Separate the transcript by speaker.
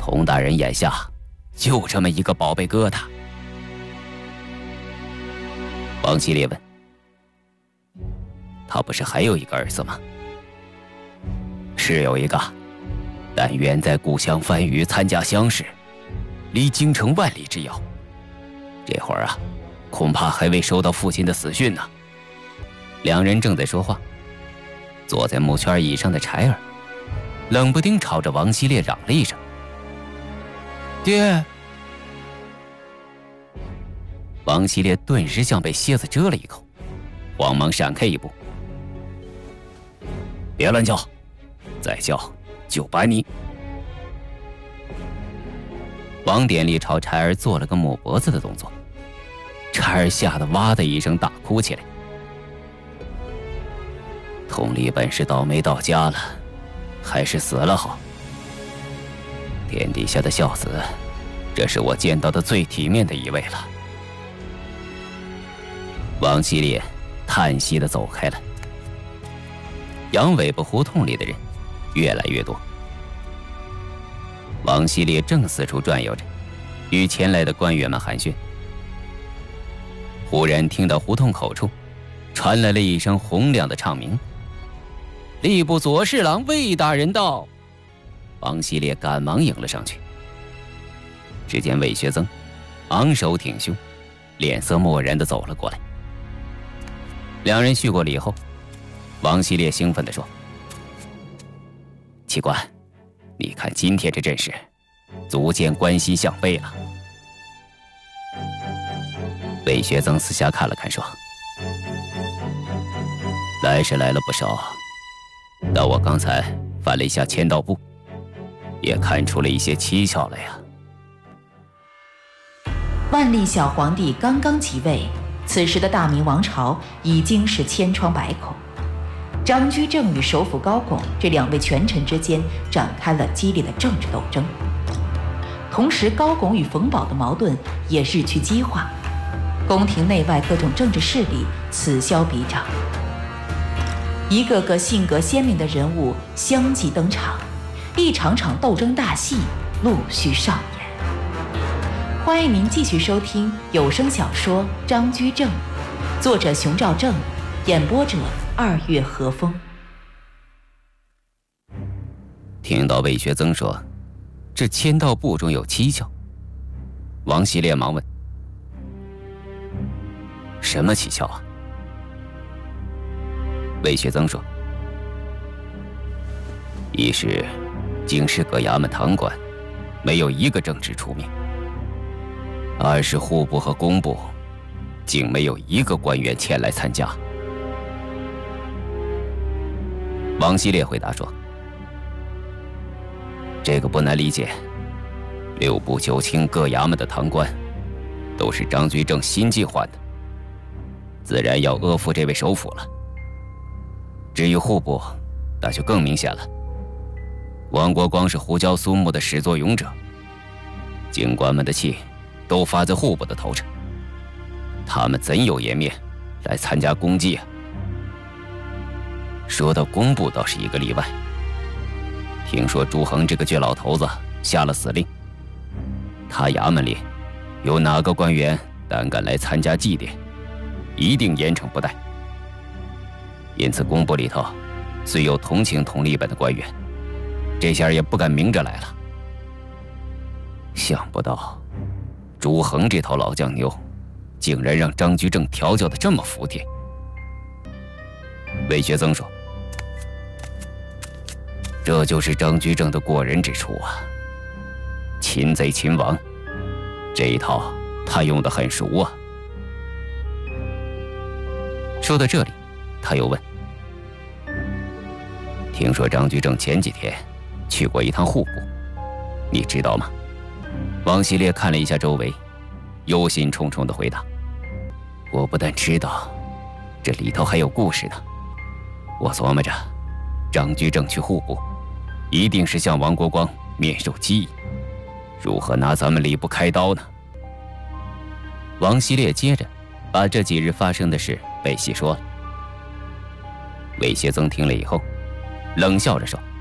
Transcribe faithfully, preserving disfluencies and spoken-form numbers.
Speaker 1: 佟大人眼下就这么一个宝贝疙瘩。王希烈问：“他不是还有一个儿子吗？”“是有一个，但远在故乡番禺参加乡试，离京城万里之遥。这会儿啊，恐怕还未收到父亲的死讯呢。”两人正在说话，坐在木圈椅上的柴儿冷不丁朝着王希烈嚷了一声：“爹！”王希烈顿时像被蝎子蛰了一口，慌忙闪开一步：“别乱叫，再叫就把你……”王典力朝柴儿做了个抹脖子的动作，柴儿吓得哇的一声大哭起来。佟立本是倒霉到家了，还是死了好。天底下的孝子，这是我见到的最体面的一位了。王希烈叹息地走开了。羊尾巴胡同里的人越来越多。王希烈正四处转悠着，与前来的官员们寒暄。忽然听到胡同口处传来了一声洪亮的唱鸣：“吏部左侍郎魏大人到！”王希烈赶忙迎了上去。只见魏学增昂首挺胸，脸色漠然地走了过来。两人叙过礼后，王希烈兴奋地说：“奇官，你看今天这阵势，足见关西向背了。”魏学增私下看了看，说：“来是来了不少，但我刚才翻了一下签到簿，也看出了一些蹊跷来呀。”
Speaker 2: 万历小皇帝刚刚即位，此时的大明王朝已经是千疮百孔。张居正与首辅高拱这两位权臣之间展开了激烈的政治斗争，同时高拱与冯保的矛盾也日趋激化，宫廷内外各种政治势力此消彼长，一个个性格鲜明的人物相继登场，一场场斗争大戏陆续上演。欢迎您继续收听有声小说《张居正》，作者熊兆正，演播者二月和风。
Speaker 1: 听到魏学增说这签到簿中有蹊跷，王希烈忙问：“什么蹊跷啊？”魏学增说：“一是京师各衙门堂官没有一个正职出面，二是户部和工部竟没有一个官员前来参加。”王希烈回答说：“这个不难理解，六部九卿各衙门的堂官都是张居正新晋换的，自然要阿附这位首辅了。至于户部，那就更明显了。王国光是胡椒苏木的始作俑者，京官们的气都发在户部的头上，他们怎有颜面来参加公祭啊？”说到工部倒是一个例外，听说朱恒这个倔老头子下了死令，他衙门里有哪个官员胆敢来参加祭奠，一定严惩不贷。因此工部里头虽有同情佟立本的官员，这下也不敢明着来了。想不到朱恒这头老酱牛竟然让张居正调教得这么服帖。魏学增说：“这就是张居正的过人之处啊，擒贼擒王，这一套他用得很熟啊。”说到这里，他又问：“听说张居正前几天去过一趟户部，你知道吗？”王希烈看了一下周围，忧心忡忡地回答：“我不但知道，这里头还有故事呢。我琢磨着，张居正去户部，一定是向王国光面授机宜，如何拿咱们礼部开刀呢？”王希烈接着把这几日发生的事背细说了。魏学增听了以后，冷笑着说：“